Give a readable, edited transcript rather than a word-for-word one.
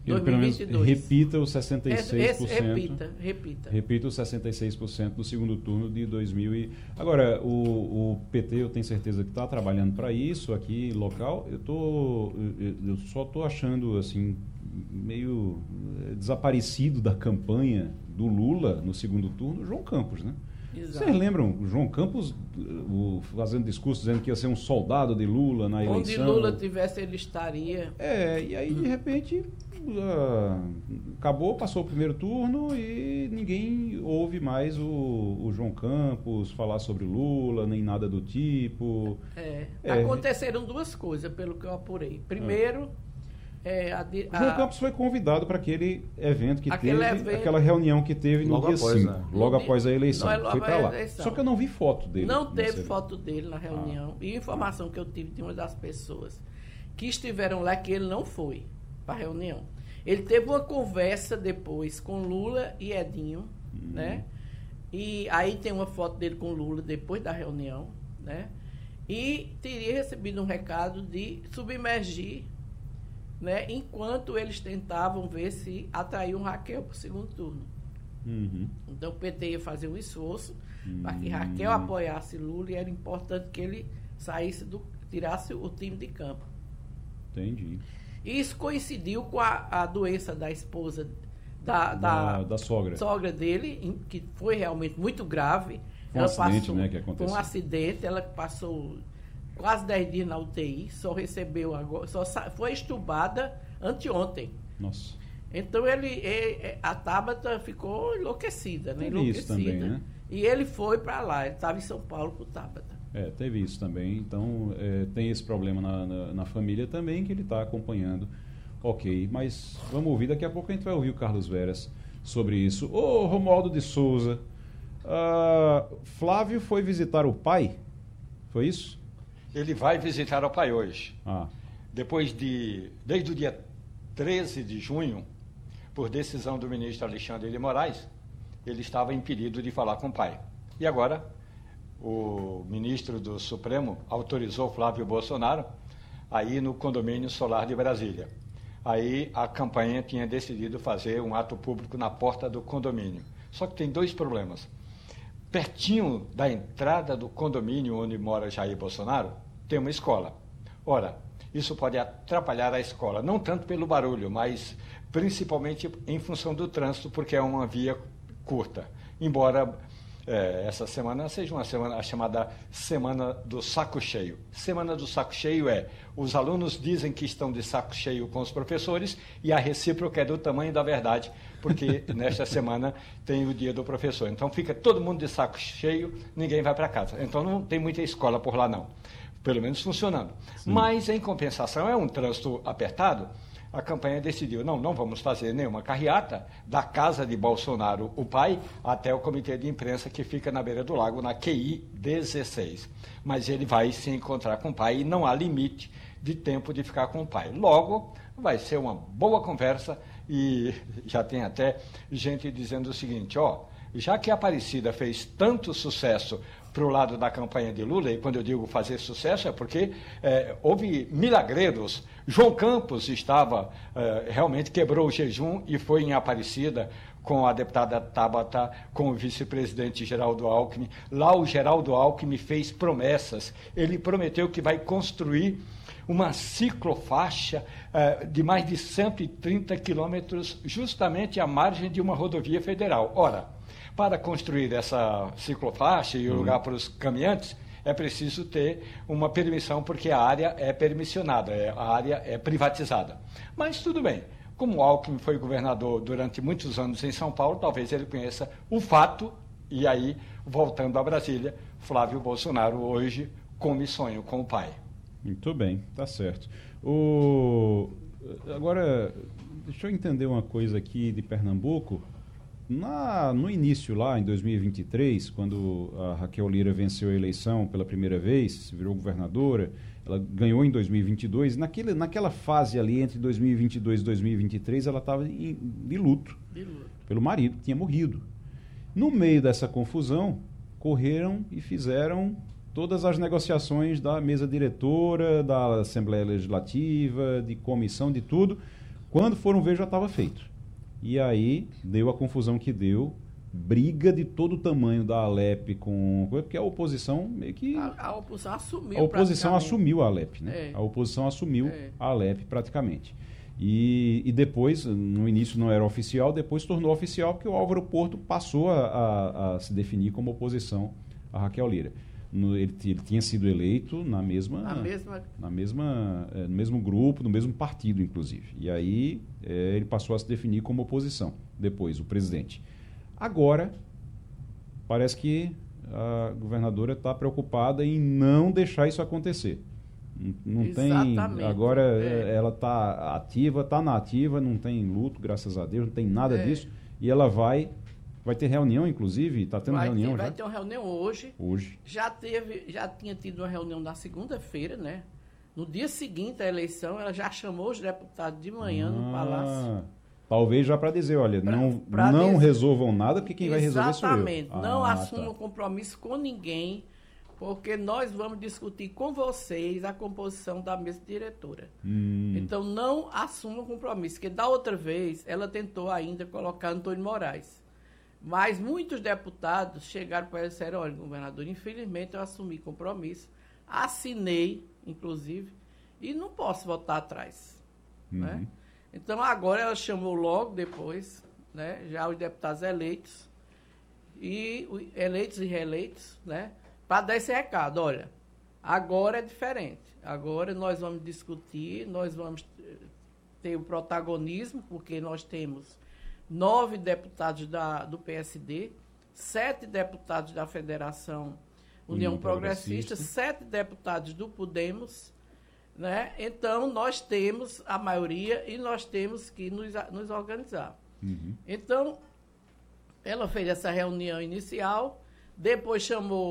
que ele pelo menos 2022. repita os 66%. Repita. Repita os 66% do segundo turno de 2000 e... Agora, o PT, eu tenho certeza que está trabalhando para isso aqui, local. Eu só estou achando, assim, meio desaparecido da campanha do Lula no segundo turno, João Campos, né? Exato. Vocês lembram o João Campos fazendo discurso dizendo que ia ser um soldado de Lula na eleição? Onde Lula tivesse, ele estaria. E aí, de repente, acabou, passou o primeiro turno e ninguém ouve mais o João Campos falar sobre Lula, nem nada do tipo. Aconteceram duas coisas, pelo que eu apurei. Primeiro, João Campos foi convidado para aquele evento que Aquele teve, evento, aquela reunião que teve no dia 5, logo após a eleição. Foi para lá. Eleição. Só que eu não vi foto dele. Não teve foto dele na reunião. E a informação que eu tive de uma das pessoas que estiveram lá que ele não foi para a reunião. Ele teve uma conversa depois com Lula e Edinho, né? E aí tem uma foto dele com Lula depois da reunião, né? E teria recebido um recado de submergir, né, enquanto eles tentavam ver se atraíam Raquel para o segundo turno. Então o PT ia fazer um esforço para que Raquel apoiasse Lula e era importante que ele tirasse o time de campo. Entendi. Isso coincidiu com a doença da esposa da sogra dele, que foi realmente muito grave. Foi um acidente, né, que aconteceu. Foi um acidente, ela passou quase 10 dias na UTI, só recebeu agora, foi estubada anteontem. Nossa. Então a Tabata ficou enlouquecida, né? Teve isso também, né? E ele foi para lá, ele estava em São Paulo com o Tabata. Teve isso também. Então, tem esse problema na família também que ele está acompanhando. Ok, mas vamos ouvir, daqui a pouco a gente vai ouvir o Carlos Veras sobre isso. Ô, Romualdo de Souza, Flávio foi visitar o pai? Foi isso? Ele vai visitar o pai hoje. Desde o dia 13 de junho, por decisão do ministro Alexandre de Moraes, ele estava impedido de falar com o pai. E agora, o ministro do Supremo autorizou Flávio Bolsonaro a ir no condomínio solar de Brasília. Aí a campanha tinha decidido fazer um ato público na porta do condomínio. Só que tem dois problemas. Pertinho da entrada do condomínio onde mora Jair Bolsonaro, tem uma escola. Ora, isso pode atrapalhar a escola, não tanto pelo barulho, mas principalmente em função do trânsito, porque é uma via curta. Embora essa semana seja uma semana, a chamada Semana do Saco Cheio. Semana do Saco Cheio os alunos dizem que estão de saco cheio com os professores e a recíproca é do tamanho da verdade, porque nesta semana tem o dia do professor. Então fica todo mundo de saco cheio, ninguém vai para casa. Então não tem muita escola por lá não, pelo menos funcionando. Sim. Mas em compensação é um trânsito apertado. A campanha decidiu, não vamos fazer nenhuma carreata da casa de Bolsonaro, o pai, até o comitê de imprensa que fica na beira do lago, na QI 16. Mas ele vai se encontrar com o pai e não há limite de tempo de ficar com o pai. Logo, vai ser uma boa conversa e já tem até gente dizendo o seguinte, já que a Aparecida fez tanto sucesso para o lado da campanha de Lula, e quando eu digo fazer sucesso é porque houve milagreiros. João Campos realmente quebrou o jejum e foi em Aparecida com a deputada Tabata, com o vice-presidente Geraldo Alckmin. Lá o Geraldo Alckmin fez promessas. Ele prometeu que vai construir uma ciclofaixa de mais de 130 quilômetros justamente à margem de uma rodovia federal. Ora, para construir essa ciclofaixa e o lugar para os caminhantes, é preciso ter uma permissão, porque a área é permissionada, a área é privatizada. Mas tudo bem, como o Alckmin foi governador durante muitos anos em São Paulo, talvez ele conheça o fato, e aí, voltando a Brasília, Flávio Bolsonaro hoje come sonho com o pai. Muito bem, tá certo. Agora, deixa eu entender uma coisa aqui de Pernambuco. No início, lá em 2023, quando a Raquel Lira venceu a eleição pela primeira vez, virou governadora, ela ganhou em 2022, naquela fase ali entre 2022 e 2023, ela estava de luto pelo marido, que tinha morrido. No meio dessa confusão, correram e fizeram todas as negociações da mesa diretora, da Assembleia Legislativa, de comissão, de tudo, Quando foram ver, já estava feito. E aí deu a confusão que deu, briga de todo o tamanho da Alep com... Porque a oposição meio que... A oposição assumiu. A oposição assumiu a Alep, né? É. A oposição assumiu a Alep praticamente. E depois, no início não era oficial, depois tornou oficial porque o Álvaro Porto passou a se definir como oposição a Raquel Lira. Ele tinha sido eleito no mesmo grupo, no mesmo partido, inclusive. E aí ele passou a se definir como oposição, depois, o presidente. Agora, parece que a governadora está preocupada em não deixar isso acontecer. Não tem. Agora ela está ativa, está na ativa, não tem luto, graças a Deus, não tem nada disso. E ela vai ter reunião, inclusive, está tendo reunião já? Vai ter uma reunião hoje. Hoje. Já tinha tido uma reunião na segunda-feira, né? No dia seguinte à eleição, ela já chamou os deputados de manhã no Palácio. Talvez já para dizer, olha, não resolvam nada, porque quem vai resolver sou eu. Exatamente. Não assumam compromisso com ninguém, porque nós vamos discutir com vocês a composição da mesa diretora. Então, não assumam compromisso, porque da outra vez ela tentou ainda colocar Antônio Moraes. Mas muitos deputados chegaram para ela e disseram, olha, governador, infelizmente eu assumi compromisso, assinei, inclusive, e não posso voltar atrás. Né? Então, agora ela chamou logo depois, né, já os deputados eleitos e reeleitos, né, para dar esse recado. Olha, agora é diferente. Agora nós vamos discutir, nós vamos ter o protagonismo, porque nós temos 9 deputados do PSD, 7 deputados da Federação União Progressista, 7 deputados do Podemos, né? Então, nós temos a maioria e nós temos que nos organizar. Então, ela fez essa reunião inicial, depois chamou